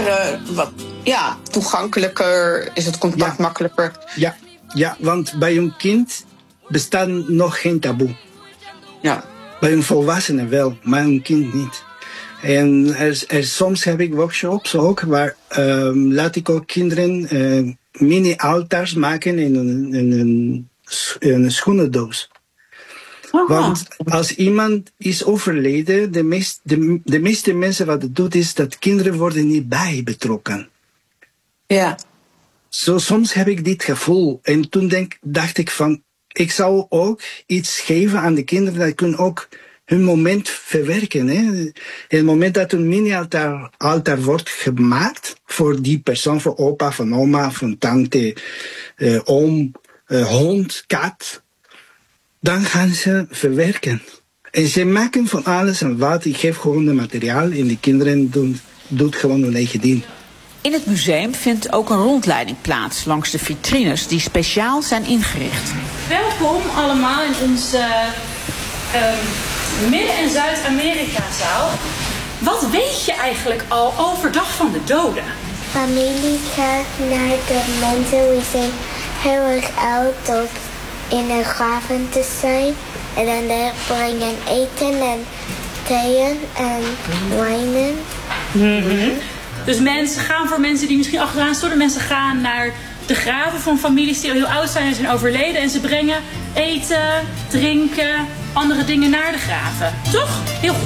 kinderen toegankelijker? Is het contact makkelijker? Ja, want bij een kind bestaat nog geen taboe. Ja. Bij een volwassene wel, maar een kind niet. En soms heb ik workshops ook, waar laat ik ook kinderen mini-altars maken in een schoenendoos. Want als iemand is overleden, de meeste mensen wat het doet, is dat kinderen worden niet bij betrokken. Ja. Soms heb ik dit gevoel. En toen dacht ik van, ik zou ook iets geven aan de kinderen, dat kunnen ook hun moment verwerken. Hè? Het moment dat een mini-altaar wordt gemaakt voor die persoon, voor opa, van oma, van tante, oom, hond, kat, dan gaan ze verwerken. En ze maken van alles en wat. Ik geef gewoon het materiaal en de kinderen doen gewoon hun eigen ding. In het museum vindt ook een rondleiding plaats langs de vitrines die speciaal zijn ingericht. Welkom allemaal in onze Midden- en Zuid-Amerika-zaal. Wat weet je eigenlijk al over Dag van de Doden? Familie gaat naar de mensen. We zijn heel erg oud tot in de graven te zijn. En dan brengen eten en thee en wijnen. Mm-hmm. Dus voor mensen die misschien achteraan stonden, mensen gaan naar de graven van families die al heel oud zijn en zijn overleden. En ze brengen eten, drinken, andere dingen naar de graven. Toch? Heel goed.